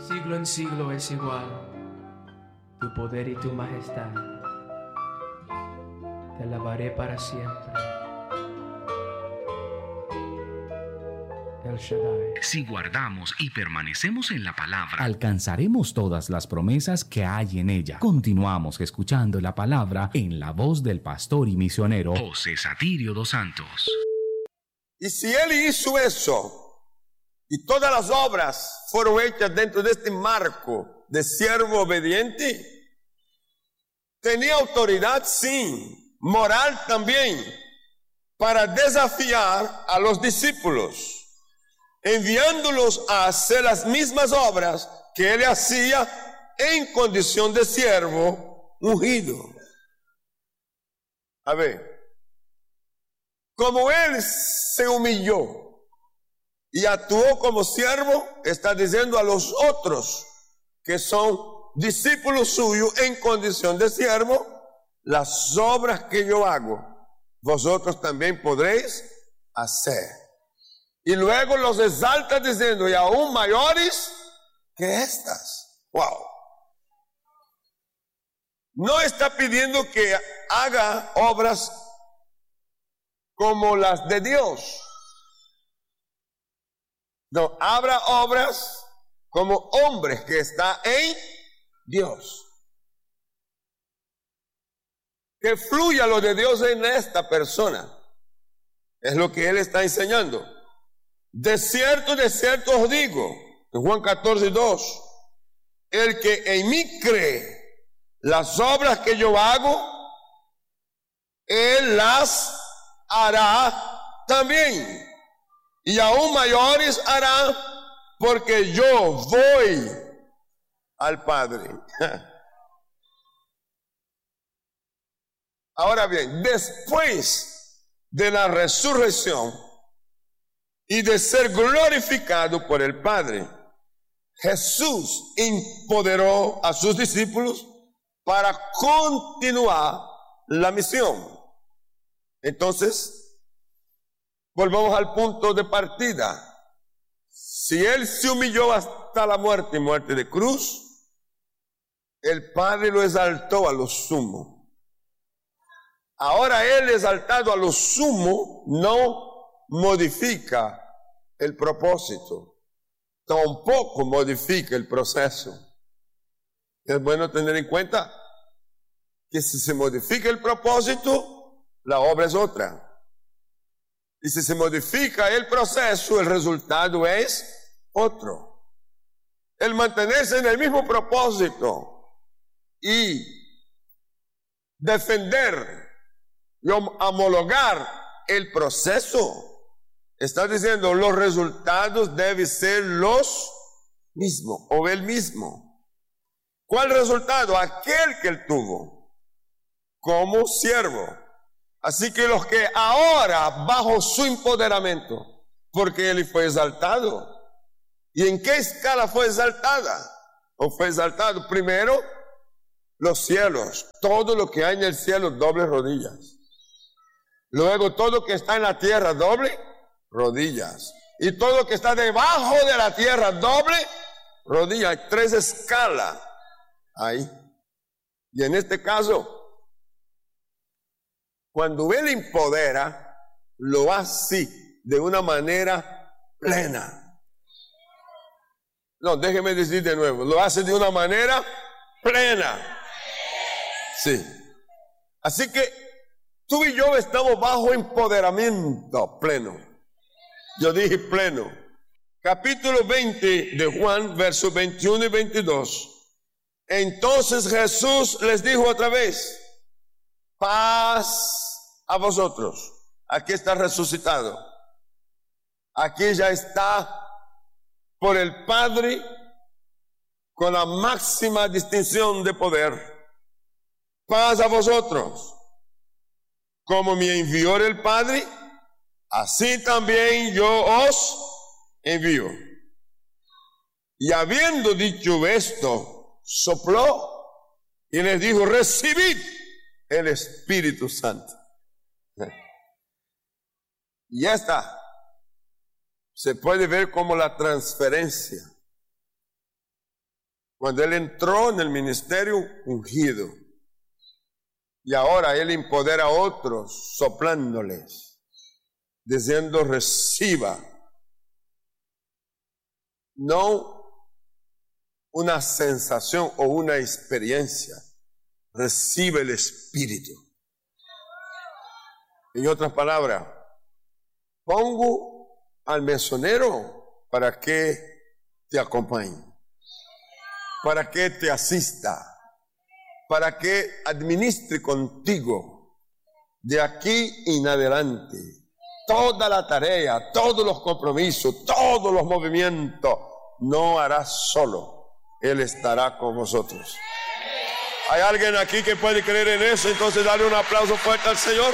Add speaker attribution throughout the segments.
Speaker 1: Siglo en siglo es igual, tu poder y tu majestad. Te alabaré para siempre. El Shaddai.
Speaker 2: Si guardamos y permanecemos en la palabra, alcanzaremos todas las promesas que hay en ella. Continuamos escuchando la palabra en la voz del pastor y misionero José Satirio dos Santos.
Speaker 3: Y si él hizo eso, y todas las obras fueron hechas dentro de este marco de siervo obediente, tenía autoridad, sí, moral también, para desafiar a los discípulos, enviándolos a hacer las mismas obras que él hacía en condición de siervo ungido. A ver, como él se humilló y actuó como siervo, está diciendo a los otros que son discípulos suyos en condición de siervo: las obras que yo hago, vosotros también podréis hacer. Y luego los exalta diciendo: y aún mayores que estas. Wow. No está pidiendo que haga obras como las de Dios. No, habrá obras como hombres que está en Dios. Que fluya lo de Dios en esta persona. Es lo que él está enseñando. De cierto os digo, en Juan 14:2, el que en mí cree, las obras que yo hago, él las hará también. Y aún mayores hará, porque yo voy al Padre. Ahora bien, después de la resurrección y de ser glorificado por el Padre, Jesús empoderó a sus discípulos para continuar la misión. Entonces, volvamos al punto de partida. Si él se humilló hasta la muerte y muerte de cruz, el Padre lo exaltó a lo sumo. Ahora él, exaltado a lo sumo, no modifica el propósito, tampoco modifica el proceso. Es bueno tener en cuenta que si se modifica el propósito, la obra es otra. Y si se modifica el proceso, el resultado es otro. El mantenerse en el mismo propósito y defender y homologar el proceso, está diciendo los resultados deben ser los mismos o el mismo. ¿Cuál resultado? Aquel que él tuvo como siervo. Así que los que ahora, bajo su empoderamiento, porque él fue exaltado. ¿Y en qué escala fue exaltada? ¿O fue exaltado? Primero, los cielos. Todo lo que hay en el cielo, doble rodillas. Luego, todo lo que está en la tierra, doble rodillas. Y todo lo que está debajo de la tierra, doble rodillas. Hay 3 escalas ahí. Y en este caso, cuando él empodera, lo hace de una manera plena. No, déjeme decir de nuevo, lo hace de una manera plena. Sí. Así que tú y yo estamos bajo empoderamiento pleno. Yo dije pleno. Capítulo 20 de Juan, versos 21 y 22. Entonces Jesús les dijo otra vez: paz a vosotros. Aquí está resucitado. Aquí ya está por el Padre con la máxima distinción de poder. Paz a vosotros. Como me envió el Padre, así también yo os envío. Y habiendo dicho esto, sopló y les dijo: recibid el Espíritu Santo. Y ya está. Se puede ver como la transferencia Cuando Él entró en el ministerio ungido. Y ahora Él empodera a otros soplándoles, diciendo reciba. No una sensación o una experiencia. Recibe el Espíritu. En otras palabras, pongo al mesonero para que te acompañe, para que te asista, para que administre contigo de aquí en adelante toda la tarea, todos los compromisos, todos los movimientos. No harás solo, Él estará con vosotros. ¿Hay alguien aquí que puede creer en eso? Entonces dale un aplauso fuerte al Señor.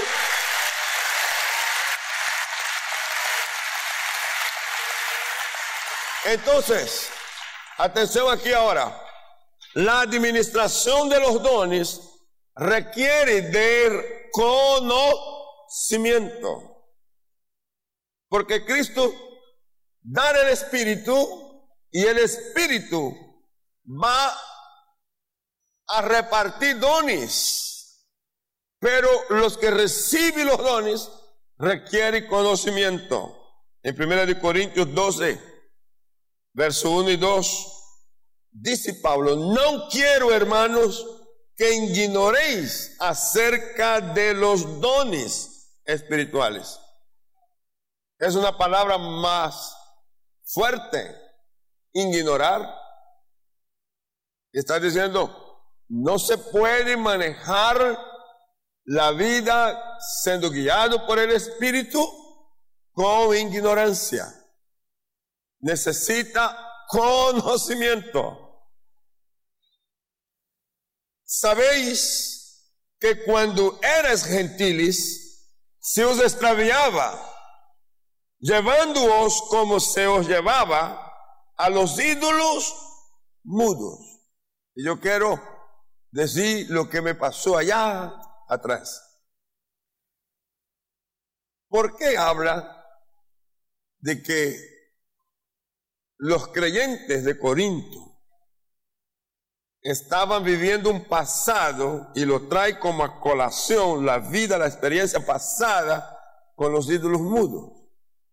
Speaker 3: Entonces, atención aquí ahora. La administración de los dones requiere de conocimiento. Porque Cristo da el Espíritu y el Espíritu va a repartir dones. Pero los que reciben los dones requieren conocimiento. En 1 Corintios 12, verso 1 y 2. Dice Pablo, no quiero, hermanos, que ignoréis acerca de los dones espirituales. Es una palabra más fuerte, ignorar. Está diciendo, no se puede manejar la vida siendo guiado por el Espíritu con ignorancia. Necesita conocimiento. Sabéis que cuando eras gentiles se os extraviaba, llevándoos como se os llevaba a los ídolos mudos. Y yo quiero decir lo que me pasó allá atrás. ¿Por qué habla de que los creyentes de Corinto estaban viviendo un pasado y lo trae como a colación la vida, la experiencia pasada con los ídolos mudos?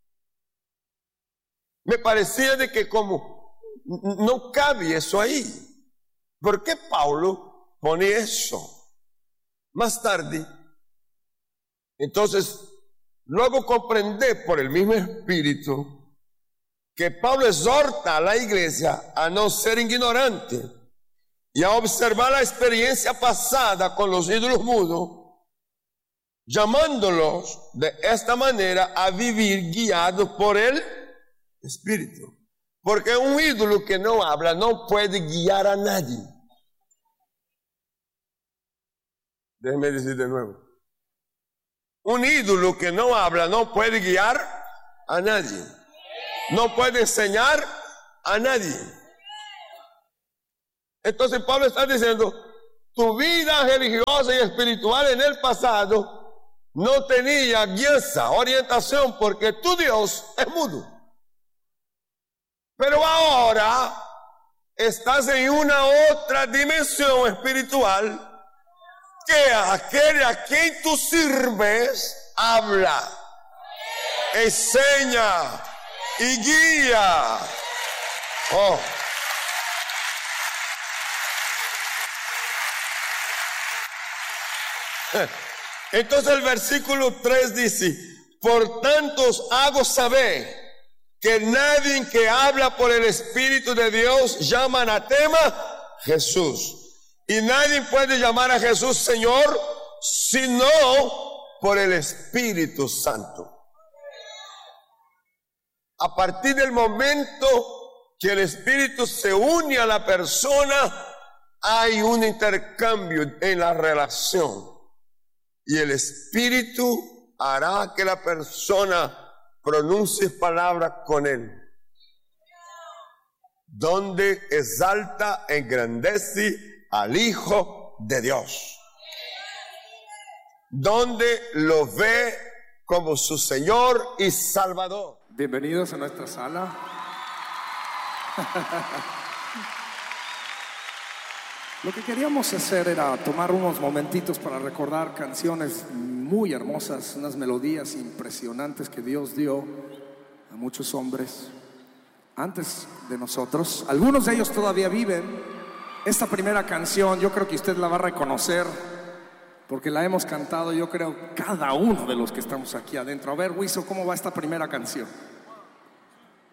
Speaker 3: Me parecía de que como no cabe eso ahí. ¿Por qué Pablo pone eso? Más tarde, entonces, luego comprendí por el mismo Espíritu que Pablo exhorta a la iglesia a no ser ignorante y a observar la experiencia pasada con los ídolos mudos, llamándolos de esta manera a vivir guiados por el Espíritu. Porque un ídolo que no habla no puede guiar a nadie. Déjeme decir de nuevo. Un ídolo que no habla no puede guiar a nadie. No puede enseñar a nadie. Entonces Pablo está diciendo, tu vida religiosa y espiritual en el pasado no tenía guía, orientación, porque tu Dios es mudo. Pero ahora estás en una otra dimensión espiritual, que aquel a quien tú sirves habla, enseña y guía. Oh. Entonces el versículo 3 dice, por tanto os hago saber que nadie que habla por el Espíritu de Dios llama anatema Jesús. Y nadie puede llamar a Jesús Señor sino por el Espíritu Santo. A partir del momento que el Espíritu se une a la persona, hay un intercambio en la relación. Y el Espíritu hará que la persona pronuncie palabras con él, donde exalta, engrandece al Hijo de Dios, donde lo ve como su Señor y Salvador.
Speaker 4: Bienvenidos a nuestra sala. Lo que queríamos hacer era tomar unos momentitos para recordar canciones muy hermosas, unas melodías impresionantes que Dios dio a muchos hombres antes de nosotros. Algunos de ellos todavía viven. Esta primera canción yo creo que usted la va a reconocer porque la hemos cantado, yo creo, cada uno de los que estamos aquí adentro. A ver, Wiso, ¿cómo va esta primera canción?